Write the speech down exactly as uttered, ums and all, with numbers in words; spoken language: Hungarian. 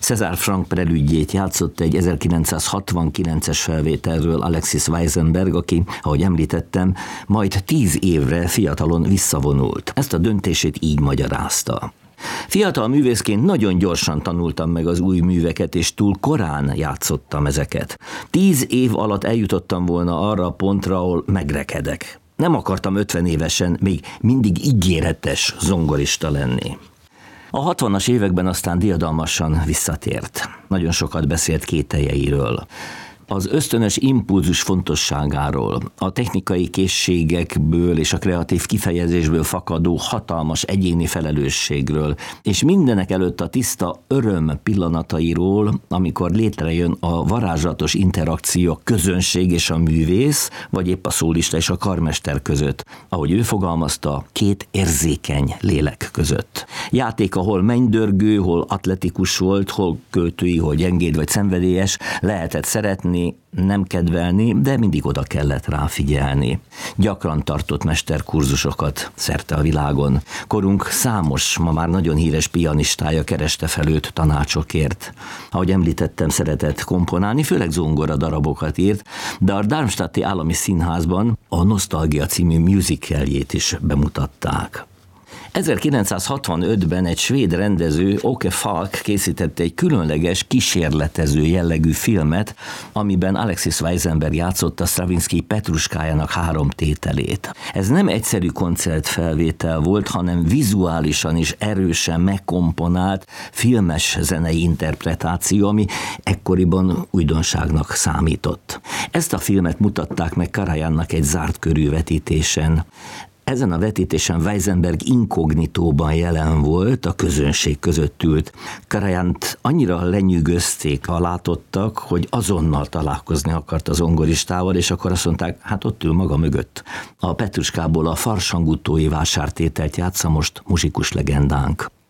César Franck prelüdjét játszott egy ezerkilencszázhatvankilences felvételről Alexis Weissenberg, aki, ahogy említettem, majd tíz évre fiatalon visszavonult. Ezt a döntését így magyarázta. Fiatal művészként nagyon gyorsan tanultam meg az új műveket, és túl korán játszottam ezeket. Tíz év alatt eljutottam volna arra a pontra, ahol megrekedek. Nem akartam ötven évesen még mindig ígéretes zongorista lenni. A hatvanas években aztán diadalmasan visszatért. Nagyon sokat beszélt kételjeiről. Az ösztönös impulzus fontosságáról, a technikai készségekből és a kreatív kifejezésből fakadó hatalmas egyéni felelősségről, és mindenek előtt a tiszta öröm pillanatairól, amikor létrejön a varázslatos interakció a közönség és a művész, vagy épp a szólista és a karmester között, ahogy ő fogalmazta, két érzékeny lélek között. Játék, ahol mennydörgő, hol atletikus volt, hol költői, hol gyengéd vagy szenvedélyes, lehetett szeretni, nem kedvelni, de mindig oda kellett rá figyelni. Gyakran tartott mesterkurzusokat szerte a világon. Korunk számos, ma már nagyon híres pianistája kereste fel őt tanácsokért. Ahogy említettem, szeretett komponálni, főleg zongora darabokat írt, de a Darmstadti Állami Színházban a Nosztalgia című musicaljét is bemutatták. ezerkilencszázhatvanötben egy svéd rendező, Åke Falk készített egy különleges, kísérletező jellegű filmet, amiben Alexis Weissenberg játszotta Stravinsky Petruskájának három tételét. Ez nem egyszerű koncertfelvétel volt, hanem vizuálisan is erősen megkomponált filmes zenei interpretáció, ami ekkoriban újdonságnak számított. Ezt a filmet mutatták meg Karajannak egy zárt körű vetítésen. Ezen a vetítésen Weissenberg inkognitóban jelen volt, a közönség között ült. Karajant annyira lenyűgözték a látottak, hogy azonnal találkozni akart az zongoristával, és akkor azt mondták, hát ott ül maga mögött. A Petruskából a Farsangutói vásártételt játsza most muzsikus legendánk.